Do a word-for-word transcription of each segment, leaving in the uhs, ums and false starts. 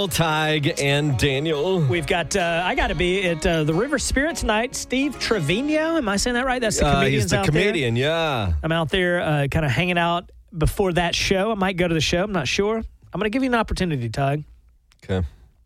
Tig and Daniel. We've got, uh, I got to be at uh, the River Spirit tonight. Steve Trevino, am I saying that right? That's the Uh, comedians he's the out comedian, there. yeah. I'm out there uh, kind of hanging out before that show. I might go to the show. I'm not sure. I'm going to give you an opportunity, Tug. Okay.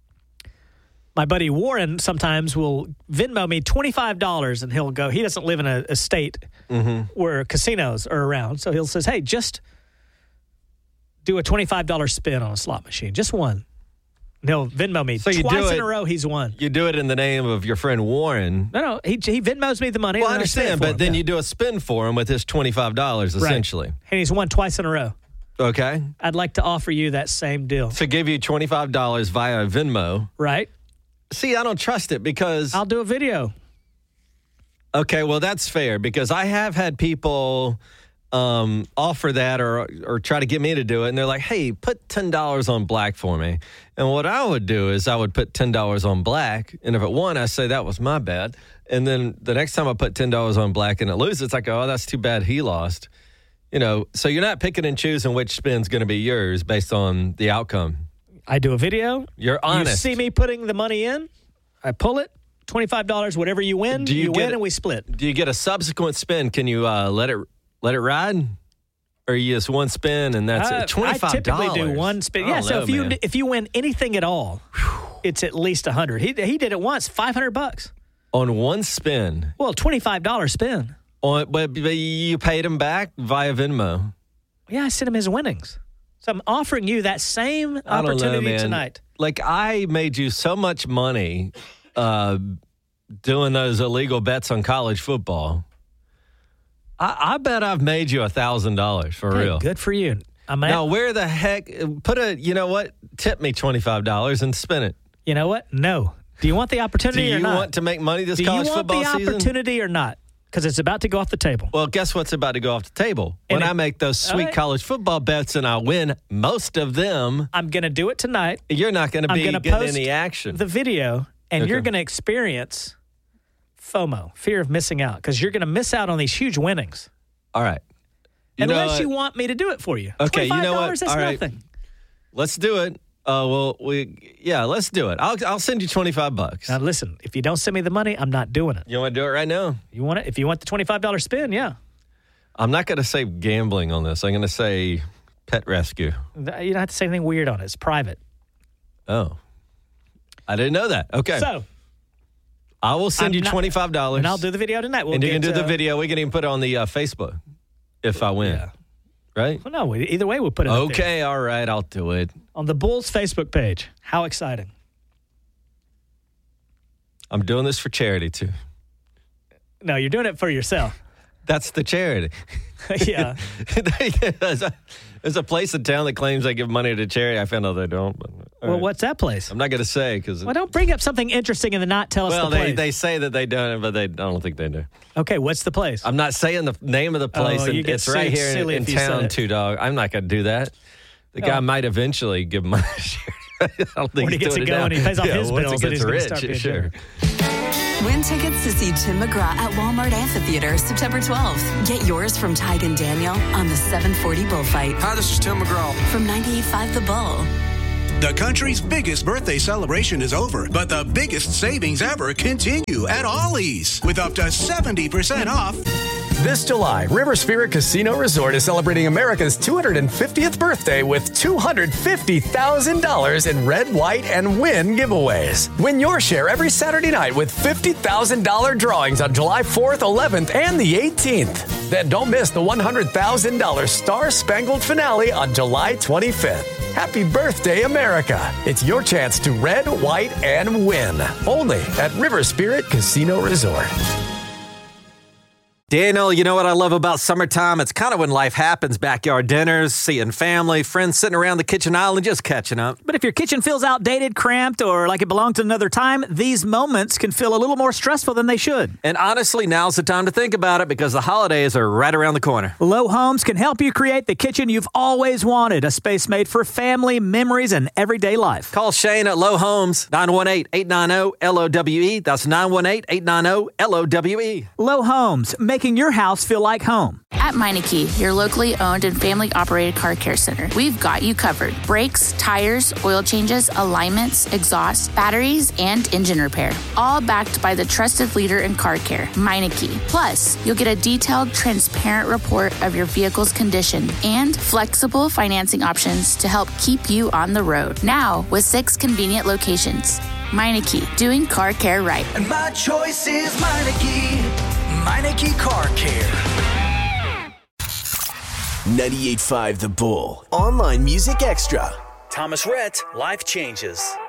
My buddy Warren sometimes will Venmo me twenty-five dollars and he'll go, he doesn't live in a, a state Mm-hmm. where casinos are around. So he'll says, hey, just do a twenty-five dollars spin on a slot machine. Just one. And he'll Venmo me. So you Twice do in it- a row, he's won. You do it in the name of your friend Warren. No, no, he, he Venmos me the money. Well, I and then spin it understand, for but him. then Yeah. you do a spin for him with his twenty-five dollars, Right. essentially. And he's won twice in a row. Okay. I'd like to offer you that same deal. To give you twenty-five dollars via Venmo. Right? See, I don't trust it because... I'll do a video. Okay, well, that's fair because I have had people um, offer that or or try to get me to do it, and they're like, hey, put ten dollars on black for me. And what I would do is I would put ten dollars on black, and if it won, I say that was my bad. And then the next time I put ten dollars on black and it loses, it's like, oh, that's too bad he lost. You know, so you're not picking and choosing which spin's going to be yours based on the outcome. I do a video. You're honest. You see me putting the money in. I pull it. twenty-five dollars, whatever you win, Do you you, get win it- and we split. Do you get a subsequent spin? Can you uh, let it let it ride? Or you just one spin and that's Uh, it? twenty-five dollars. I typically do one spin. I Yeah, don't so know, if you man. if you win anything at all, it's at least one hundred. He he did it once, five hundred bucks. On one spin, Well, twenty-five dollars spin. on, but, but you paid him back via Venmo. Yeah, I sent him his winnings. So I'm offering you that same I don't know, opportunity man. tonight. Like, I made you so much money uh, doing those illegal bets on college football. I, I bet I've made you one thousand dollars for Hey, real. good for you. I'm Now, at, where the heck, put a, you know what, tip me twenty-five dollars and spin it. you know what? No. Do you want the Do opportunity or you not? want to make money this Do you college want football the season? opportunity or not? Because it's about to go off the table. Well, guess what's about to go off the table? And When it- I make those sweet All right. college football bets and I win most of them, I'm going to do it tonight. you're not going to I'm be gonna getting post any action. The video, and Okay. you're going to experience FOMO, fear of missing out, because you're going to miss out on these huge winnings. All right. You know Unless what? you want me to do it for you. Okay, you know what? twenty-five dollars, that's All right. nothing. Let's do it. Uh, well, we yeah, let's do it. I'll I'll send you twenty-five bucks. Now, listen, if you don't send me the money, I'm not doing it. You want to do it right now? You want it? If you want the twenty-five dollars spin, yeah. I'm not going to say gambling on this. I'm going to say pet rescue. You don't have to say anything weird on it. It's private. Oh, I didn't know that. Okay, So, I will send I'm you not- twenty-five dollars, and I'll do the video tonight. We'll and you can get, do the uh, video. We can even put it on the uh, Facebook if I win. Yeah. Right? Well, no, we- either way, we'll put it up there. Okay, all right, I'll do it. On the Bulls Facebook page. How exciting. I'm doing this for charity too. No, you're doing it for yourself. That's the charity. Yeah. there's, a, there's a place in town that claims they give money to charity. I found out they don't. But, all Well, right. what's that place? I'm not going to say because. Well, don't bring up something interesting and then not tell us Well, the they, place. they say that they don't, but they I don't think they do. Okay, what's the place? I'm not saying the name of the place. Oh, and you get it's right sued here in, silly in if you said town, it. Two Dog. I'm not going to do that. The No. guy might eventually give money to charity. I don't think When he he's gets doing it going, now. he pays off yeah, his once bills, he then gets he's gonna rich, start being sure. generous. Win tickets to see Tim McGraw at Walmart Amphitheater September twelfth. Get yours from Tig and Daniel on the seven forty Bullfight Hi, this is Tim McGraw. from ninety-eight point five The Bull. The country's biggest birthday celebration is over, but the biggest savings ever continue at Ollie's with up to seventy percent off. This July, River Spirit Casino Resort is celebrating America's two hundred fiftieth birthday with two hundred fifty thousand dollars in red, white, and win giveaways. Win your share every Saturday night with fifty thousand dollars drawings on July fourth, eleventh, and the eighteenth. Then don't miss the one hundred thousand dollars Star Spangled finale on July twenty-fifth. Happy birthday, America. It's your chance to red, white, and win. Only at River Spirit Casino Resort. Daniel, you know what I love about summertime? It's kind of when life happens. Backyard dinners, seeing family, friends sitting around the kitchen island just catching up. But if your kitchen feels outdated, cramped, or like it belonged to another time, these moments can feel a little more stressful than they should. And honestly, now's the time to think about it because the holidays are right around the corner. Low Homes can help you create the kitchen you've always wanted, a space made for family, memories, and everyday life. Call Shane at Low Homes, nine one eight, eight nine zero, L O W E. That's nine one eight, eight nine zero, L O W E. Low Homes, making your house feel like home. At Meineke, your locally owned and family-operated car care center, we've got you covered. Brakes, tires, oil changes, alignments, exhaust, batteries, and engine repair. All backed by the trusted leader in car care, Meineke. Plus, you'll get a detailed, transparent report of your vehicle's condition and flexible financing options to help keep you on the road. Now, with six convenient locations. Meineke, doing car care right. And my choice is Meineke. Meineke Car Care. ninety-eight point five The Bull. Online Music Extra. Thomas Rhett, Life Changes.